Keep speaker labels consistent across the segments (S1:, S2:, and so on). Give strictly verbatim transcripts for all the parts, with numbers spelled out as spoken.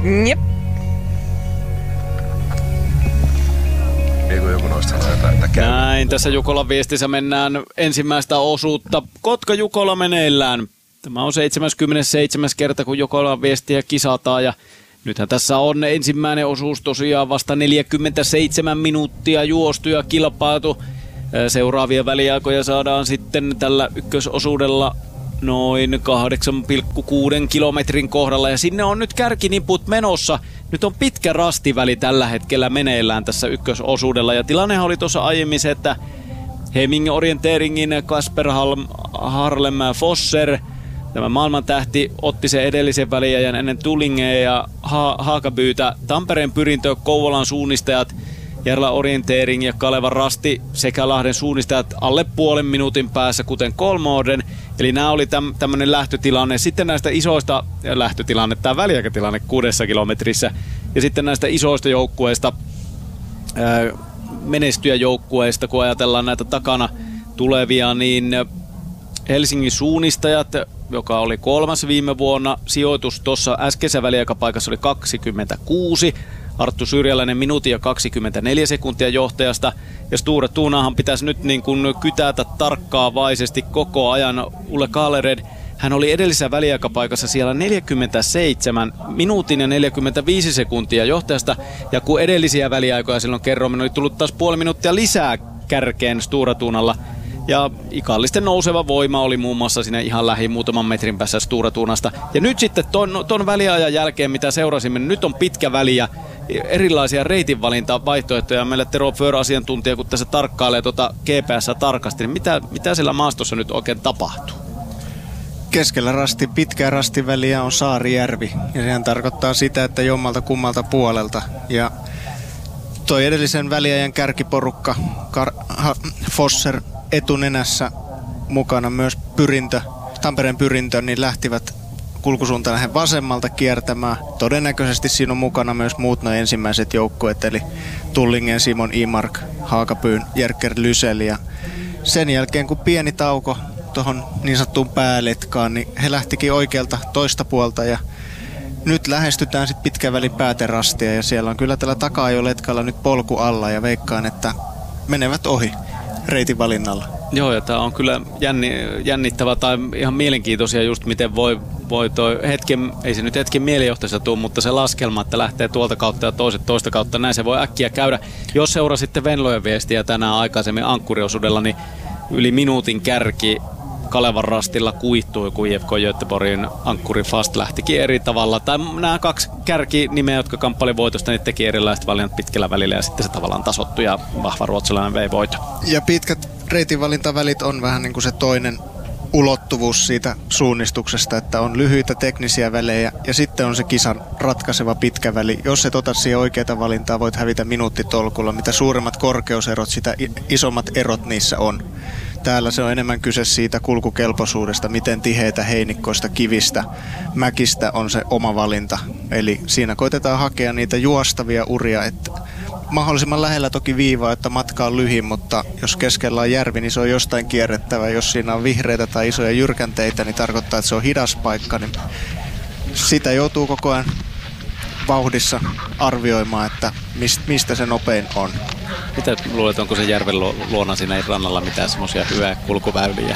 S1: Jep.
S2: Niin kuin joku noista sanotaan, että käy.
S3: Näin, tässä Jukolan viestissä mennään ensimmäistä osuutta. Kotka-Jukola meneillään. Tämä on seitsemäskymmenesseitsemäs kerta, kun Jukolan viestiä kisataan ja nythän tässä on ensimmäinen osuus tosiaan vasta neljäkymmentäseitsemän minuuttia juostu ja kilpailtu. Seuraavia väliaikoja saadaan sitten tällä ykkösosuudella noin kahdeksan pilkku kuusi kilometrin kohdalla ja sinne on nyt kärkiniput menossa. Nyt on pitkä rastiväli tällä hetkellä meneillään tässä ykkösosuudella ja tilannehan oli tuossa aiemmin se, että Hemming Orienteeringin Kasper Harlem Fosser, tämä maailmantähti, otti sen edellisen väliajan ennen Tullingea ja ha- Haakabyytä. Tampereen pyrintö, Kouvolan suunnistajat, Järla Orienteering ja Kalevan Rasti sekä Lahden suunnistajat alle puolen minuutin päässä, kuten Kolmoorden. Eli nämä oli täm, tämmöinen lähtötilanne. Sitten näistä isoista lähtötilanne, tämä väliaikatilanne kuudessa kilometrissä. Ja sitten näistä isoista joukkueista, menestyjäjoukkueista, kun ajatellaan näitä takana tulevia, niin Helsingin suunnistajat, joka oli kolmas viime vuonna, sijoitus tuossa äskeisessä väliaikapaikassa oli kaksikymmentäkuusi. Arttu Syrjäläinen minuutin ja kaksikymmentäneljä sekuntia johtajasta. Ja Sture Tunahan pitäisi nyt niin kuin kytätä tarkkaavaisesti koko ajan. Ulle Kalered, hän oli edellisessä väliaikapaikassa siellä neljäkymmentäseitsemän minuutin ja neljäkymmentäviisi sekuntia johtajasta. Ja kun edellisiä väliaikoja silloin kerroin, oli tullut taas puoli minuuttia lisää kärkeen Sture Tunalla. Ja ikallisten nouseva voima oli muun muassa siinä ihan lähi muutaman metrin päässä Sture Tunasta. Ja nyt sitten ton, ton väliajan jälkeen, mitä seurasimme, nyt on pitkä väli ja erilaisia reitinvalintavaihtoehtoja. Meillä Tero Föhr asiantuntija, kun tässä tarkkailee tuota G P S tarkasti, niin mitä, mitä siellä maastossa nyt oikein tapahtuu?
S4: Keskellä rasti, pitkää rastiväliä on Saarijärvi ja sehän tarkoittaa sitä, että jommalta kummalta puolelta. Ja toi edellisen väliajan kärkiporukka, Kar- ha- Fosser etunenässä mukana myös pyrintö, Tampereen pyrintö, niin lähtivät kulkusuuntaan lähden vasemmalta kiertämään. Todennäköisesti siinä on mukana myös muut noin ensimmäiset joukkueet, eli Tullingen, Simon Imark, Haakapyyn, Jerker Lysel. Ja sen jälkeen, kun pieni tauko tuohon niin sanottuun pääletkaan, niin he lähtikin oikealta toista puolta ja nyt lähestytään sitten pitkän välin pääterastia ja siellä on kyllä tällä taka-ajoletkalla nyt polku alla ja veikkaan, että menevät ohi reitin valinnalla.
S3: Joo, ja tämä on kyllä jänni, jännittävä tai ihan mielenkiintoisia just miten voi, voi toi hetken, ei se nyt hetken mielijohtaista tule, mutta se laskelma, että lähtee tuolta kautta ja toiset toista kautta, näin se voi äkkiä käydä. Jos seurasitte Venlojen viestiä tänään aikaisemmin ankkuriosuudella, niin yli minuutin kärki Kalevan Rastilla kuihtui, kun J F K Göteborgin ankkuri Fast lähtikin eri tavalla. Tai nämä kaksi kärkinimeä, jotka kamppaili voitosta, niin teki erilaiset valinnat pitkällä välillä ja sitten se tavallaan tasottui ja vahva ruotsalainen vei voito.
S4: Ja pitkät reitinvalintavälit on vähän niin kuin se toinen ulottuvuus siitä suunnistuksesta, että on lyhyitä teknisiä välejä ja sitten on se kisan ratkaiseva pitkä väli. Jos et ota siihen oikeaa valintaa, voit hävitä minuuttitolkulla. Mitä suuremmat korkeuserot, sitä isommat erot niissä on. Täällä se on enemmän kyse siitä kulkukelpoisuudesta, miten tiheitä heinikkoista, kivistä, mäkistä on se oma valinta. Eli siinä koitetaan hakea niitä juostavia uria, että mahdollisimman lähellä toki viivaa, että matka on lyhin, mutta jos keskellä on järvi, niin se on jostain kierrettävä. Jos siinä on vihreitä tai isoja jyrkänteitä, niin tarkoittaa, että se on hidas paikka. Niin sitä joutuu koko ajan vauhdissa arvioimaan, että mistä se nopein on.
S3: Mitä luulet, onko se järven luona siinä rannalla mitään semmoisia hyviä kulkuväyliä?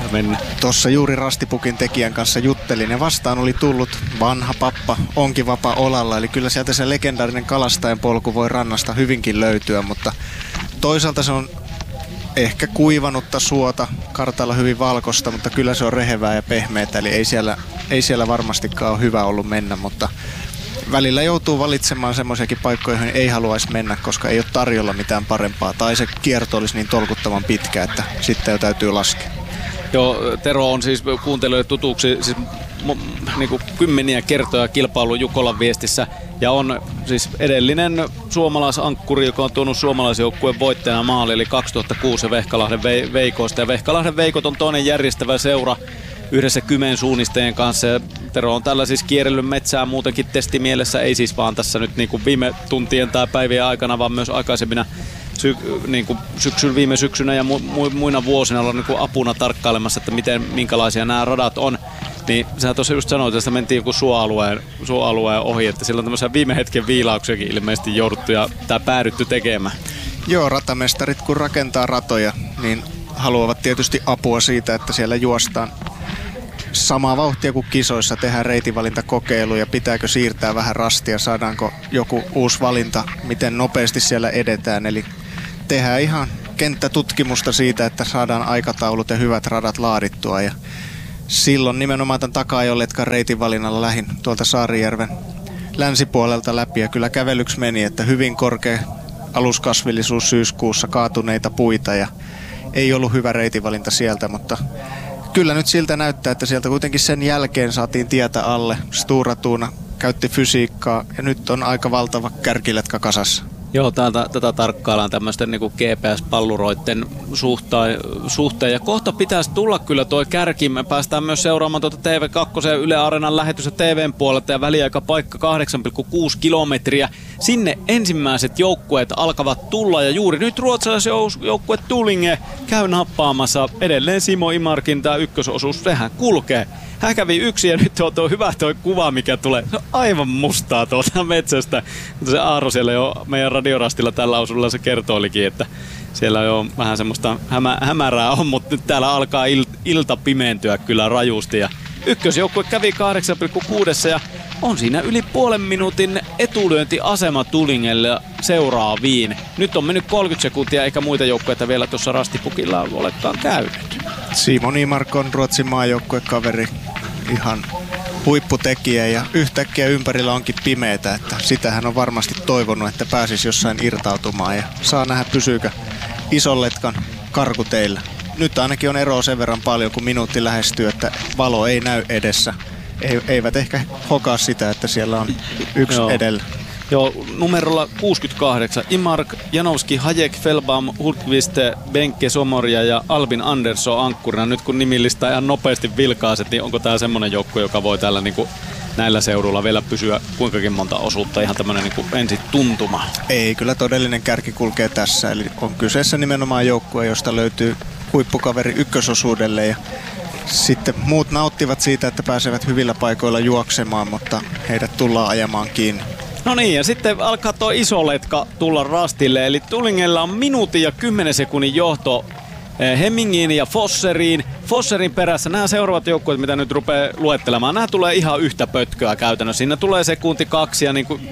S4: Tuossa juuri Rastipukin tekijän kanssa juttelin ja vastaan oli tullut vanha pappa Onkivapa Olalla. Eli kyllä sieltä se legendaarinen kalastajan polku voi rannasta hyvinkin löytyä, mutta toisaalta se on ehkä kuivanutta suota, kartalla hyvin valkoista, mutta kyllä se on rehevää ja pehmeää. Eli ei siellä, ei siellä varmastikaan ole hyvä ollut mennä, mutta välillä joutuu valitsemaan semmoisiakin paikkoja, joihin ei haluaisi mennä, koska ei ole tarjolla mitään parempaa. Tai se kierto olisi niin tolkuttavan pitkä, että sitten jo täytyy laskea.
S3: Joo, Tero on siis kuuntelijoille tutuksi siis, niin kuin kymmeniä kertoja kilpailu Jukolan viestissä. Ja on siis edellinen suomalaisankkuri, joka on tuonut suomalaisjoukkueen voittajana maali, eli kaksituhattakuusi Vehkalahden Veikoista. Ja Vehkalahden Veikot on toinen järjestävä seura yhdessä Kymen suunnistajien kanssa. Ja Tero on tällä siis kierrellyt metsää muutenkin testimielessä, ei siis vaan tässä nyt niin kuin viime tuntien tai päivien aikana, vaan myös aikaisemmina sy- niin kuin syksyn, viime syksynä ja mu- mu- muina vuosina olla niin kuin apuna tarkkailemassa, että miten, minkälaisia nämä radat on. Niin sä tuossa just sanoit, että mentiin joku suoalueen, suoalueen ohi, että silloin tämmöisiä viime hetken viilauksiakin ilmeisesti jouduttu ja tää päädytty tekemään.
S4: Joo, ratamestarit kun rakentaa ratoja, niin haluavat tietysti apua siitä, että siellä juostaan samaa vauhtia kuin kisoissa, tehdään reitinvalintakokeilu ja pitääkö siirtää vähän rastia, saadaanko joku uusi valinta, miten nopeasti siellä edetään. Eli tehdään ihan kenttätutkimusta siitä, että saadaan aikataulut ja hyvät radat laadittua. Ja silloin nimenomaan tämän taka-ajoletkan reitinvalinnalla lähin tuolta Saarijärven länsipuolelta läpi ja kyllä kävelyksi meni, että hyvin korkea aluskasvillisuus syyskuussa, kaatuneita puita ja ei ollut hyvä reitinvalinta sieltä, mutta kyllä nyt siltä näyttää, että sieltä kuitenkin sen jälkeen saatiin tietä alle. Stura Tuuna käytti fysiikkaa ja nyt on aika valtava kärkiletka kasassa.
S3: Joo, täältä, tätä tarkkaillaan tämmöisten niin kuin G P S-palluroiden suhteen, suhteen. Ja kohta pitäisi tulla kyllä tuo kärki. Me päästään myös seuraamaan tuota T V kaksi Yle Areenan lähetystä T V:n puolelta ja väliaikapaikka kahdeksan pilkku kuusi kilometriä. Sinne ensimmäiset joukkueet alkavat tulla ja juuri nyt ruotsalaisjoukkue Tullinge käy nappaamassa edelleen Simo Imarkin tämä ykkösosuus. Sehän kulkee. Hän kävi yksi ja nyt on tuo hyvä tuo kuva, mikä tulee. Se on aivan mustaa tuolta metsästä. Mutta se Aaro siellä jo meidän radiorastilla tällä osuudella se kertoilikin, että siellä jo vähän semmoista hämä, hämärää on, mutta nyt täällä alkaa il, ilta pimentyä kyllä rajusti. Ja ykkösjoukkue kävi kahdeksan pilkku kuusi ja on siinä yli puolen minuutin etulyöntiasema Tullingelle seuraaviin. Nyt on mennyt kolmekymmentä sekuntia eikä muita joukkueita vielä tuossa rastipukilla olekaan käynyt.
S4: Simon Imark on Ruotsin maajoukkuekaveri, ihan huipputekijä ja yhtäkkiä ympärillä onkin pimeätä, että sitä hän on varmasti toivonut, että pääsisi jossain irtautumaan ja saa nähdä pysyykö ison letkan karku teillä. Nyt ainakin on eroa sen verran paljon, kun minuutti lähestyy, että valo ei näy edessä. Eivät ehkä hokaa sitä, että siellä on yksi Joo. edellä.
S3: Joo, numerolla kuusikymmentäkahdeksan. Imark, Janowski, Hajek, Felbaum, Hultqvist, Benke, Somoria ja Albin Andersson ankkurina. Nyt kun nimilistä ihan nopeasti vilkaiset, niin onko tämä semmoinen joukkue, joka voi täällä niinku näillä seudulla vielä pysyä kuinkakin monta osuutta? Ihan tämmöinen niinku ensi tuntuma.
S4: Ei, kyllä todellinen kärki kulkee tässä. Eli on kyseessä nimenomaan joukkue, josta löytyy huippukaveri ykkösosuudelle ja sitten muut nauttivat siitä, että pääsevät hyvillä paikoilla juoksemaan, mutta heidät tullaan ajamaan kiinni.
S3: No niin, ja sitten alkaa tuo iso letka tulla rastille, eli Tullingella on minuutin ja kymmenen sekunnin johto Hemmingiin ja Fosseriin. Fosserin perässä nämä seuraavat joukkueet, mitä nyt rupeaa luettelemaan, nämä tulee ihan yhtä pötköä käytännössä. Siinä tulee sekunti kaksi ja niin kuin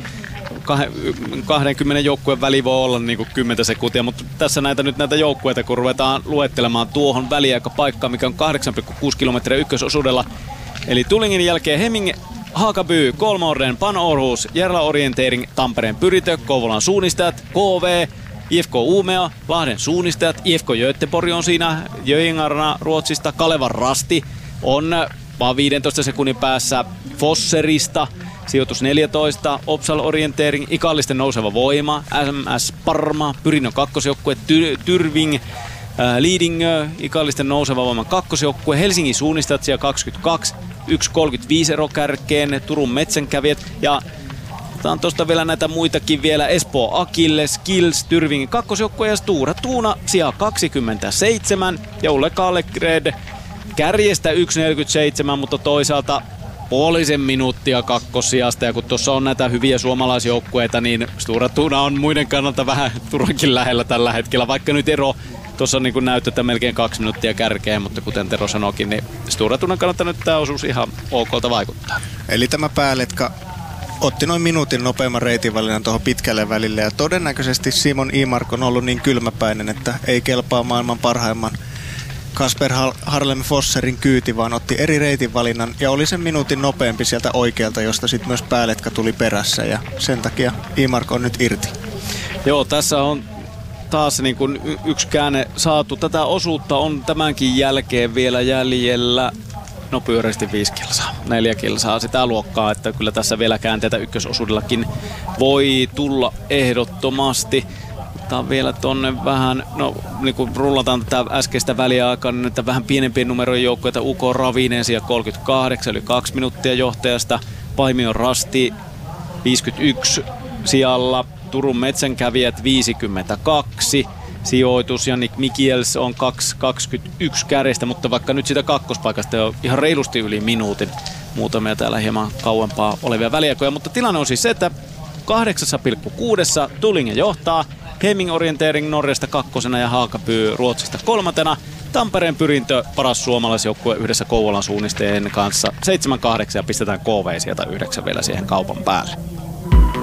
S3: kaksikymmentä joukkueen väli voi olla niin kuin kymmenen sekuntia, mutta tässä näitä nyt näitä joukkueita, kun ruvetaan luettelemaan tuohon väliaikapaikkaan, mikä on kahdeksan pilkku kuusi kilometriä ykkösosuudella. Eli Tullingin jälkeen Hemming, Hakaby, Kolmorden, Pan Århus, Järla Orientering, Tampereen Pyritö, Kouvolan suunnistajat, K V, I F K Uumea, Lahden suunnistajat, I F K Göteborg on siinä, Jöingarna Ruotsista, Kalevan Rasti on vaan viidentoista sekunnin päässä Fosserista, sijoitus neljätoista, Opsal Orientering, Ikallisten nouseva voima, S M S Parma, Pyrinnön kakkosjoukkue, Ty- Tyrving, äh, Lidingö, Ikallisten nouseva voiman kakkosjoukkue, Helsingin suunnistajat siellä kaksikymmentäkaksi, yksi kolmekymmentäviisi ero kärkeen, Turun metsänkävijät ja otetaan tuosta vielä näitä muitakin vielä, Espoo Akille, Skills, Tyrvingin kakkosjoukkue ja Stura Tuuna sija kaksikymmentäseitsemän ja Ulle Kallegred kärjestä yksi neljäkymmentäseitsemän, mutta toisaalta puolisen minuuttia kakkossijasta ja kun tuossa on näitä hyviä suomalaisjoukkueita, niin Stura Tuuna on muiden kannalta vähän Turunkin lähellä tällä hetkellä, vaikka nyt ero tuossa niin kuin näyttää melkein kaksi minuuttia kärkeen, mutta kuten Tero sanoikin, niin Stura Tuunan kannalta nyt tämä osuus ihan okolta vaikuttaa.
S4: Eli tämä pääletka otti noin minuutin nopeamman reitinvalinnan tuohon pitkälle välille ja todennäköisesti Simon Imark on ollut niin kylmäpäinen, että ei kelpaa maailman parhaimman Kasper Harlem Fosserin kyyti, vaan otti eri reitinvalinnan ja oli sen minuutin nopeampi sieltä oikealta, josta sitten myös pääletka tuli perässä ja sen takia Imark on nyt irti.
S3: Joo, tässä on taas niin kuin y- yksi käänne saatu. Tätä osuutta on tämänkin jälkeen vielä jäljellä, no pyöreästi viisi kilsaa, neljä kilsaa sitä luokkaa, että kyllä tässä vielä käänteitä ykkösosuudellakin voi tulla ehdottomasti. Otetaan vielä tonne vähän, no niin kuin rullataan tätä äskeistä väliaikaa, niin että vähän pienempien numerojen joukkoita. U K Ravinen siellä kolmekymmentäkahdeksan, eli kaksi minuuttia johtajasta. Paimion Rasti viisikymmentäyksi sijalla. Turun metsänkävijät viisikymmentäkaksi. sijoitus ja Nick Mikiels on kaksi kaksikymmentäyksi kärjestä, mutta vaikka nyt sitä kakkospaikasta on ihan reilusti yli minuutin. Muutamia täällä hieman kauempaa olevia väliaikoja, mutta tilanne on siis se, että kahdeksan pilkku kuusi Tulinge johtaa, Hemming Orientering Norjasta kakkosena ja Haakapyy Ruotsista kolmantena. Tampereen Pyrintö paras suomalaisjoukkue yhdessä Kouvolan suunnisteen kanssa seitsemän kahdeksan ja pistetään K V sieltä yhdeksän vielä siihen kaupan päälle.